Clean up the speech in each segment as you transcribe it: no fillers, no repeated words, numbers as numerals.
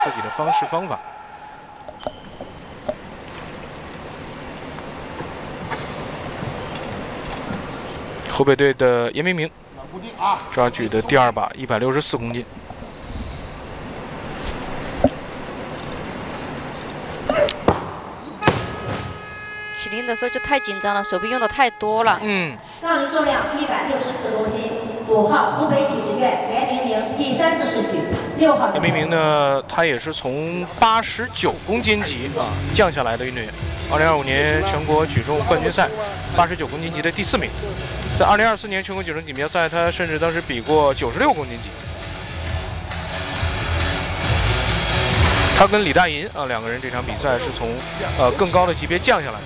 自己的方式方法。湖北队的严明明抓举的第2把，164公斤。 起铃的时候就太紧张了，手臂用的太多了。 杠铃重量164公斤，5号湖北体制院严明明第3次试举，6号。 严明明呢，他也是从89公斤级降下来的运动员。2025年全国举重冠军赛，89公斤级的第4名。在2024年全国举重锦标赛，他甚至当时比过96公斤级。他跟李大银2个人这场比赛是从更高的级别降下来。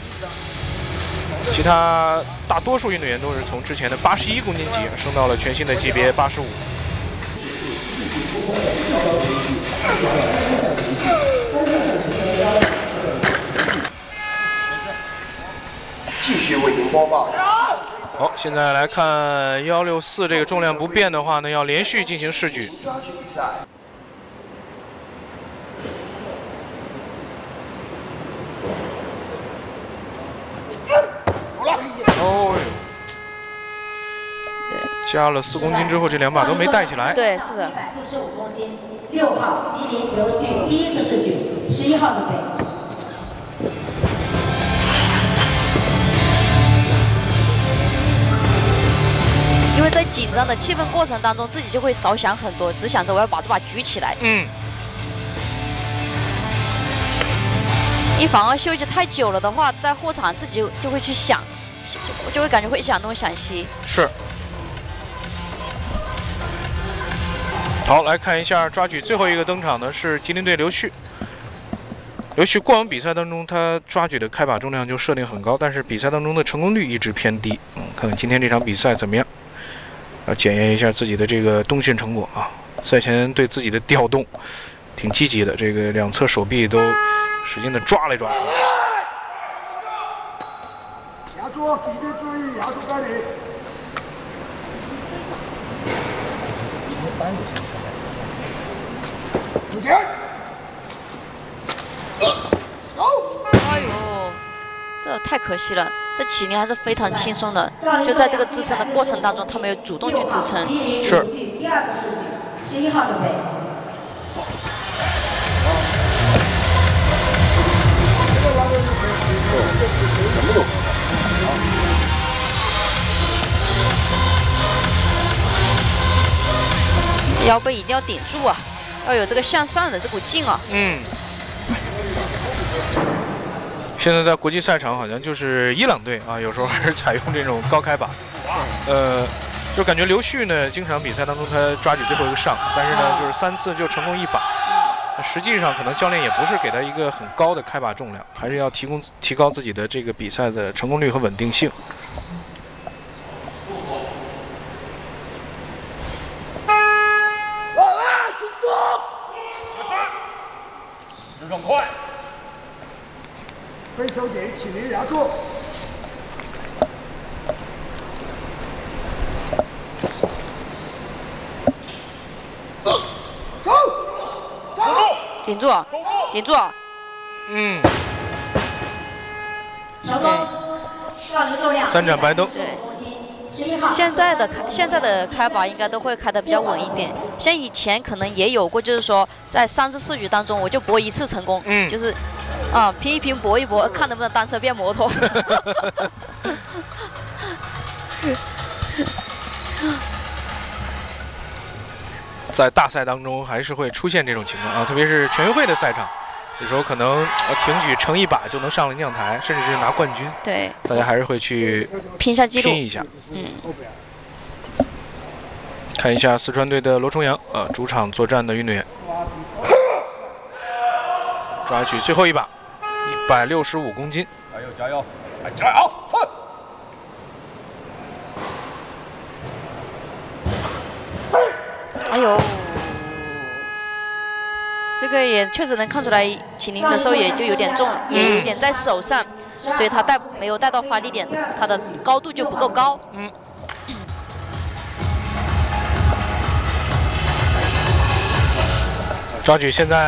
其他大多数运动员都是从之前的81公斤级升到了全新的级别85。 继续为您播报。 好，现在来看164这个重量不变的话呢，要连续进行试举。 抓举比赛。 哦呦，加了4公斤之后，这2把都没带起来。 对，是的。 165公斤，6号吉林刘旭第1次试举，11号准备。 因为在紧张的气氛过程当中，自己就会少想很多，只想着我要把这把举起来。一反而休息太久了的话，在后场自己就会去想。 就会感觉会想东想西。 是。好，来看一下抓举最后一个登场的是吉林队刘旭。刘旭过往比赛当中，他抓举的开把重量就设定很高，但是比赛当中的成功率一直偏低。看看今天这场比赛怎么样？要检验一下自己的这个冬训成果啊。赛前对自己的调动挺积极的，这个2侧手臂都使劲的抓来抓去。 注意注意，压住杆领。出拳。走。 哎呦，这太可惜了！这起铃还是非常轻松的，就在这个支撑的过程当中，他没有主动去支撑。 是。 第2次试举，11号准备。 什么都。 腰背一定要顶住啊，要有这个向上的这股劲啊。 现在在国际赛场好像就是伊朗队有时候还是采用这种高开把。就感觉刘旭呢，经常比赛当中他抓举最后一个上，但是呢，就是3次就成功1把。实际上可能教练也不是给他一个很高的开把重量，还是要提高自己的这个比赛的成功率和稳定性。 更快， 背手紧，起铃压住。走， 顶住，顶住。 成功，杠铃重量 3盏白灯。 对。 现在的开把应该都会开得比较稳一点，像以前可能也有过，就是说在3次试举当中，我就搏1次成功，就是拼一拼搏一搏，看能不能单车变摩托。 在大赛当中还是会出现这种情况特别是全运会的赛场，有时候可能挺举成1把就能上了亮台，甚至是拿冠军。 对， 大家还是会去拼一下记录， 拼一下。看一下四川队的罗重阳主场作战的运动员，抓举最后1把，165公斤。 加油加油，看起来好，哼！ 哎呦，这个也确实能看出来，起铃的时候也就有点重，也有点在手上，所以他没有带到发力点，他的高度就不够高。 抓举现在。